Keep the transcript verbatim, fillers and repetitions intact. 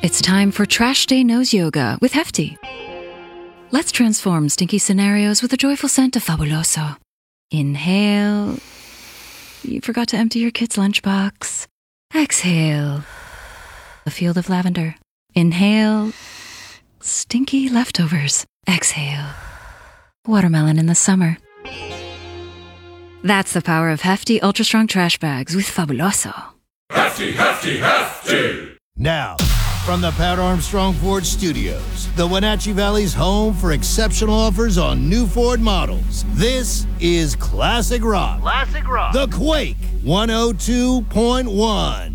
It's time for Trash Day Nose Yoga with Hefty. Let's transform stinky scenarios with a joyful scent of Fabuloso. Inhale. You forgot to empty your kid's lunchbox. Exhale. A field of lavender. Inhale. Stinky leftovers. Exhale. Watermelon in the summer. That's the power of Hefty Ultra Strong Trash Bags with Fabuloso. Hefty, hefty, hefty! Now, from the Pat Armstrong Ford Studios, the Wenatchee Valley's home for exceptional offers on new Ford models. This is Classic Rock. Classic Rock. The Quake one oh two point one.